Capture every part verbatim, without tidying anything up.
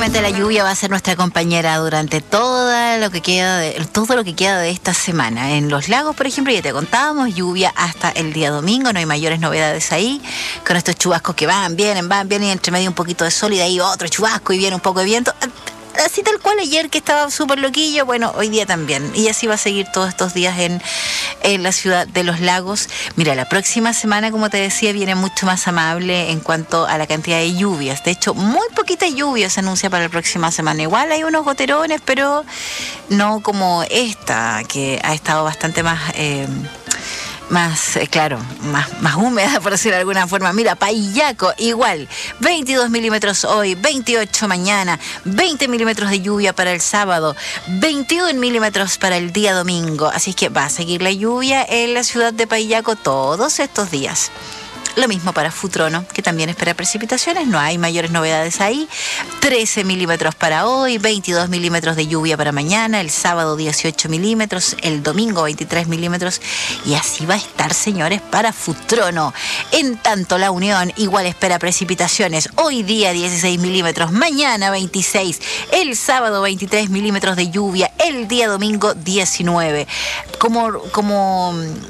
Efectivamente, la lluvia va a ser nuestra compañera durante todo lo que queda de, todo lo que queda de esta semana. En los lagos, por ejemplo, ya te contábamos, lluvia hasta el día domingo, no hay mayores novedades ahí, con estos chubascos que van, vienen, van, vienen, y entre medio un poquito de sol y de ahí otro chubasco y viene un poco de viento. Así tal cual ayer que estaba súper loquillo, bueno, hoy día también. Y así va a seguir todos estos días en, en la ciudad de los lagos. Mira, la próxima semana, como te decía, viene mucho más amable en cuanto a la cantidad de lluvias. De hecho, muy poquita lluvia se anuncia para la próxima semana. Igual hay unos goterones, pero no como esta, que ha estado bastante más... Eh, más, eh, claro, más, más húmeda, por decirlo de alguna forma. Mira, Paillaco, igual, veintidós milímetros hoy, veintiocho mañana, veinte milímetros de lluvia para el sábado, veintiún milímetros para el día domingo. Así es que va a seguir la lluvia en la ciudad de Paillaco todos estos días. Lo mismo para Futrono, que también espera precipitaciones, no hay mayores novedades ahí. trece milímetros para hoy, veintidós milímetros de lluvia para mañana, el sábado dieciocho milímetros, el domingo veintitrés milímetros, y así va a estar, señores, para Futrono. En tanto, La Unión igual espera precipitaciones, hoy día dieciséis milímetros, mañana veintiséis, el sábado veintitrés milímetros de lluvia, el día domingo diecinueve. Como... como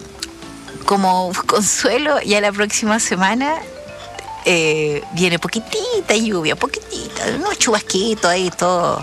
Como consuelo, ya la próxima semana eh, viene poquitita lluvia, poquitita, unos chubasquitos ahí, todo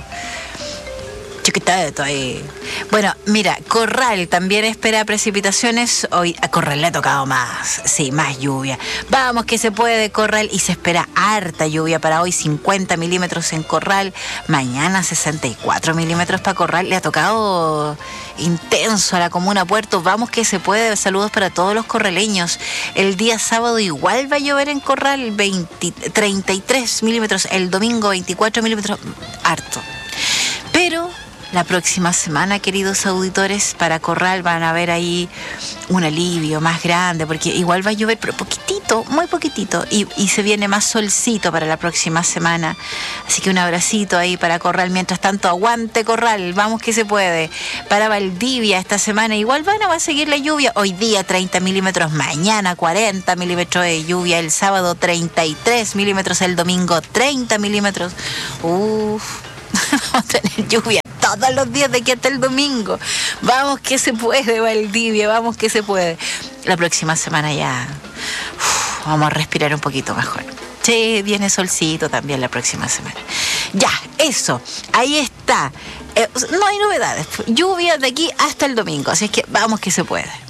chiquitito ahí. Bueno, mira, Corral también espera precipitaciones. Hoy a Corral le ha tocado más, sí, más lluvia. Vamos que se puede, Corral, y se espera harta lluvia para hoy, cincuenta milímetros en Corral. Mañana sesenta y cuatro milímetros para Corral. Le ha tocado intenso a la comuna Puerto. Vamos que se puede. Saludos para todos los corraleños. El día sábado igual va a llover en Corral, veinte, treinta y tres milímetros. El domingo veinticuatro milímetros, harto. Pero la próxima semana, queridos auditores, para Corral van a ver ahí un alivio más grande, porque igual va a llover, pero poquitito, muy poquitito, y, y se viene más solcito para la próxima semana. Así que un abracito ahí para Corral. Mientras tanto, aguante Corral, vamos que se puede. Para Valdivia esta semana igual van a, va a seguir la lluvia. Hoy día treinta milímetros, mañana cuarenta milímetros de lluvia, el sábado treinta y tres milímetros, el domingo treinta milímetros. Uff, vamos a tener lluvia todos los días de aquí hasta el domingo. Vamos que se puede, Valdivia, vamos que se puede. La próxima semana ya uf, vamos a respirar un poquito mejor. Sí, viene solcito también la próxima semana. Ya, eso, ahí está. Eh, no hay novedades. Lluvia de aquí hasta el domingo, así es que vamos que se puede.